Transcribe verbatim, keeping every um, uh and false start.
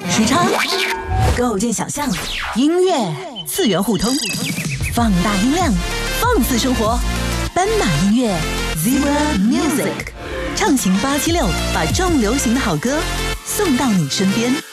时差，构建想象，音乐次元互通，放大音量，放肆生活。斑马音乐 Zebra Music， 畅行八七六，把重流行的好歌送到你身边。